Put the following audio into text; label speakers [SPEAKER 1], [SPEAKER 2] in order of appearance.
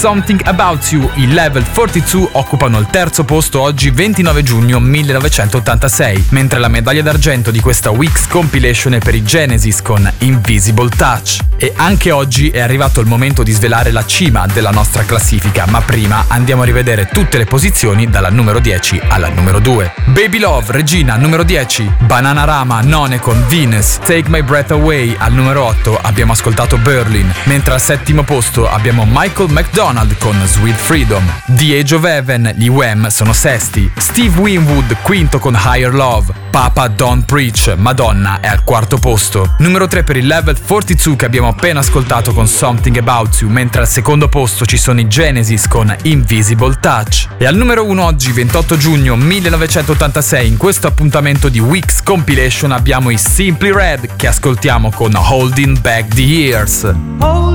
[SPEAKER 1] Something About You. I Level 42 occupano il terzo posto oggi 29 giugno 1986, mentre la medaglia d'argento di questa Weeks compilation è per i Genesis con Invisible Touch. E anche oggi è arrivato il momento di svelare la cima della nostra classifica, ma prima andiamo a rivedere tutte le posizioni dalla numero 10 alla numero 2. Baby Love, Regina, numero 10. Bananarama, None con Venus. Take My Breath Away, al numero 8 abbiamo ascoltato Berlin, mentre al settimo posto abbiamo Michael McDonald con Sweet Freedom. The Age of Heaven, gli Wham sono sesti. Steve Winwood, quinto con Higher Love. Papa Don't Preach, Madonna è al quarto posto. Numero 3 per il Level 42 che abbiamo appena ascoltato con Something About You, mentre al secondo posto ci sono i Genesis con Invisible Touch. E al numero 1 oggi 28 giugno 1986 in questo appuntamento di Weeks Compilation abbiamo i Simply Red che ascoltiamo con Holding Back the Years.